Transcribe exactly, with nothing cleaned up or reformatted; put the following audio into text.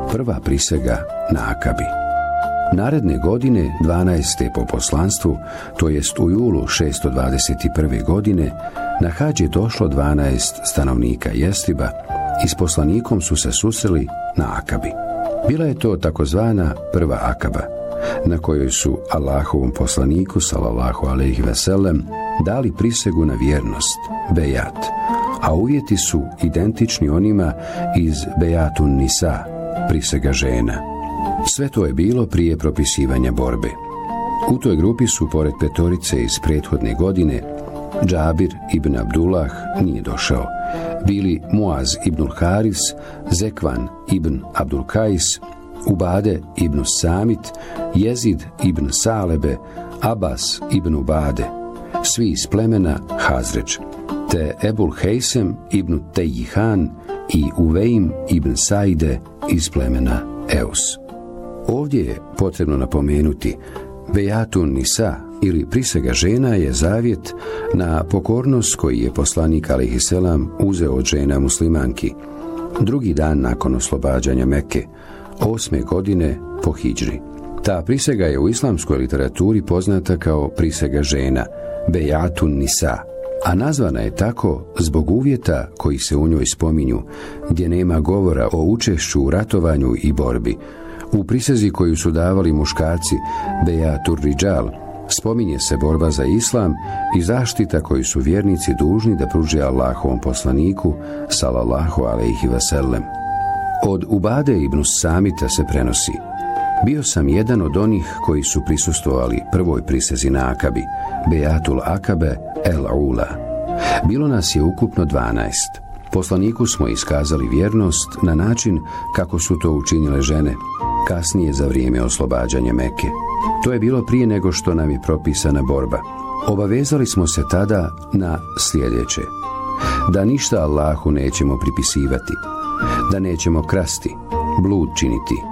Prva prisega na Akabi. Naredne godine, dvanaeste po poslanstvu, to jest u julu šesto dvadeset prve. godine, na hadž je došlo dvanaest stanovnika Jestriba i s poslanikom su se susreli na Akabi. Bila je to takozvana prva Akaba, na kojoj su Allahovom poslaniku, sallallahu alejhi ve sellem, dali prisegu na vjernost, bejat, a uvjeti su identični onima iz Bejatun Nisa, prisega žena. Sve to je bilo prije propisivanja borbe. U toj grupi su, pored petorice iz prethodne godine, Džabir ibn Abdullah nije došao, bili Muaz ibn Haris, Zekvan ibn Abdul Kajs, Ubade ibn Samit, Jezid ibn Salebe, Abbas ibn Ubade, svi iz plemena Hazređ, te Ebul Hejsem ibn Tejihan i Uvejm ibn Saide iz plemena Eus. Ovdje je potrebno napomenuti, Bejatun Nisa ili prisega žena je zavjet na pokornost koji je poslanik alejhiselam uzeo od žena muslimanki drugi dan nakon oslobađanja Mekke, osme godine po hidžri. Ta prisega je u islamskoj literaturi poznata kao prisega žena, Bejatun Nisa, a nazvana je tako zbog uvjeta koji se u njoj spominju, gdje nema govora o učešću u ratovanju i borbi. U prisezi koju su davali muškarci, Bejatur Ridžal, spominje se borba za islam i zaštita koju su vjernici dužni da pruže Allahovom poslaniku, sallallahu alejhi ve sellem. Od Ubade ibn Samita se prenosi: bio sam jedan od onih koji su prisustvovali prvoj prisezi na Akabi, Bejatul Akabe el Ula. Bilo nas je ukupno dvanaest. Poslaniku smo iskazali vjernost na način kako su to učinile žene, kasnije za vrijeme oslobađanja Mekke. To je bilo prije nego što nam je propisana borba. Obavezali smo se tada na sljedeće: da ništa Allahu nećemo pripisivati, da nećemo krasti, blud činiti,